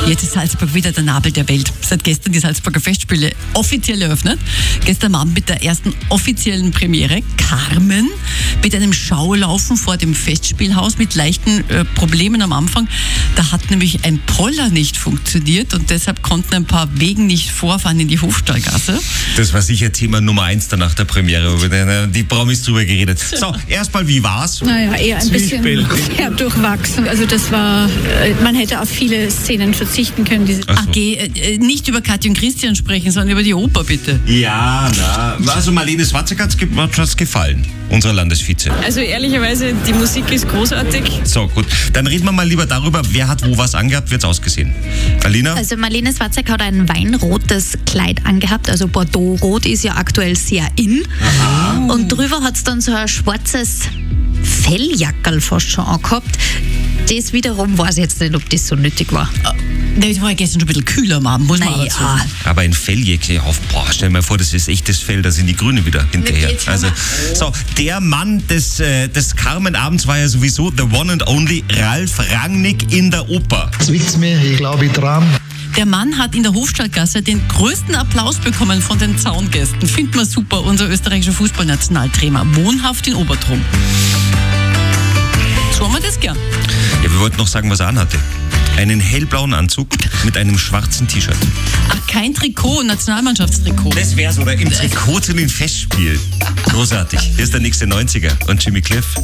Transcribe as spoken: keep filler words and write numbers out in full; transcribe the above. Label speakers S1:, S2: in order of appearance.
S1: Jetzt ist Salzburg wieder der Nabel der Welt. Seit gestern die Salzburger Festspiele offiziell eröffnet. Gestern Abend mit der ersten offiziellen Premiere. Carmen mit einem Schaulaufen vor dem Festspielhaus mit leichten äh, Problemen am Anfang. Da hat nämlich ein Poller nicht funktioniert und deshalb konnten ein paar Wegen nicht vorfahren in die Hofstallgasse.
S2: Das war sicher Thema Nummer eins danach der Premiere, wo die Promis drüber geredet. So, erstmal, wie war's?
S3: Naja, eher ein bisschen ja, durchwachsen. Also das war, man hätte auf viele Szenen verzichten können. Diese
S1: Ach, so. Geh, äh, nicht über Katja und Christian sprechen, sondern über die Oper, bitte.
S2: Ja, na, also Marlene Swatzek hat's ge- hat's gefallen, unsere Landesvize.
S4: Also ehrlicherweise, die Musik ist großartig.
S2: So, gut. Dann reden wir mal lieber darüber, wer hat wo was angehabt, wird's ausgesehen. Alina?
S5: Also Marlene Swatzek hat ein weinrotes Kleid angehabt, also Bordeaux-Rot ist ja aktuell sehr in. Aha. Und drüber hat's dann so ein schwarzes Felljackerl fast schon angehabt. Das wiederum weiß ich jetzt nicht, ob das so nötig war.
S1: Das war ja gestern schon ein bisschen kühler am Abend, muss man
S5: naja.
S1: sagen.
S2: Aber ein Felljacke auf, boah, stell dir mal vor, das ist echtes Fell, da sind die Grüne wieder hinterher. Also, so, der Mann des, äh, des Carmen-Abends war ja sowieso the one and only Ralf Rangnick in der Oper.
S6: Zwickt's mir, ich glaube dran.
S1: Der Mann hat in der Hofstallgasse den größten Applaus bekommen von den Zaungästen. Findet man super, unser österreichischer Fußballnationaltrainer, wohnhaft in Obertrum. So haben wir das gern.
S2: Ja, wir wollten noch sagen, was er anhatte. Einen hellblauen Anzug mit einem schwarzen T-Shirt.
S1: Ach, kein Trikot, Nationalmannschaftstrikot.
S2: Das wär's, oder im Trikot zu den Festspielen. Großartig. Hier ist der nächste neunziger und Jimmy Cliff.